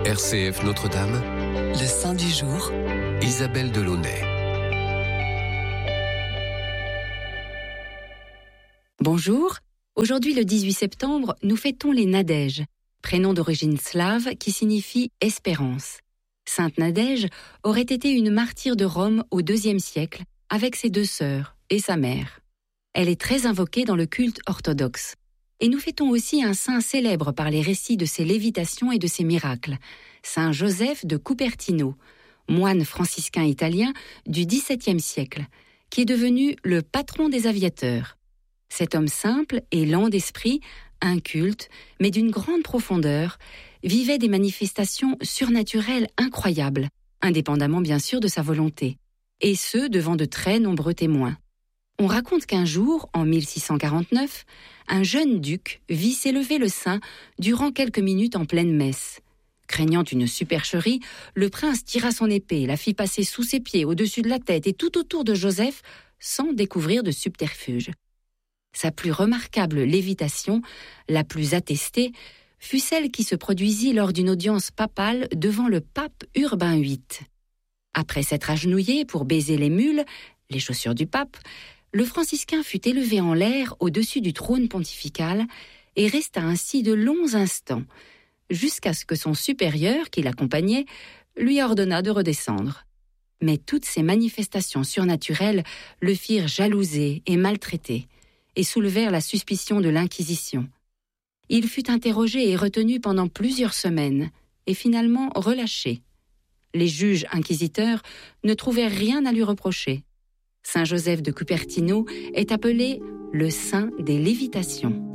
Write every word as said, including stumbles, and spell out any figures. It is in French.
R C F Notre-Dame, le saint du jour, Isabelle Delaunay. Bonjour, aujourd'hui le dix-huit septembre, nous fêtons les Nadèges, prénom d'origine slave qui signifie espérance. Sainte Nadège aurait été une martyre de Rome au deuxième siècle avec ses deux sœurs et sa mère. Elle est très invoquée dans le culte orthodoxe. Et nous fêtons aussi un saint célèbre par les récits de ses lévitations et de ses miracles, saint Joseph de Cupertino, moine franciscain italien du dix-septième siècle, qui est devenu le patron des aviateurs. Cet homme simple et lent d'esprit, inculte, mais d'une grande profondeur, vivait des manifestations surnaturelles incroyables, indépendamment bien sûr de sa volonté, et ce devant de très nombreux témoins. On raconte qu'un jour, en mille six cent quarante-neuf, un jeune duc vit s'élever le saint durant quelques minutes en pleine messe. Craignant une supercherie, le prince tira son épée, la fit passer sous ses pieds, au-dessus de la tête et tout autour de Joseph, sans découvrir de subterfuge. Sa plus remarquable lévitation, la plus attestée, fut celle qui se produisit lors d'une audience papale devant le pape Urbain huit. Après s'être agenouillé pour baiser les mules, les chaussures du pape, le franciscain fut élevé en l'air au-dessus du trône pontifical et resta ainsi de longs instants, jusqu'à ce que son supérieur, qui l'accompagnait, lui ordonna de redescendre. Mais toutes ces manifestations surnaturelles le firent jalouser et maltraiter, et soulevèrent la suspicion de l'Inquisition. Il fut interrogé et retenu pendant plusieurs semaines, et finalement relâché. Les juges inquisiteurs ne trouvèrent rien à lui reprocher. Saint Joseph de Cupertino est appelé le saint des lévitations.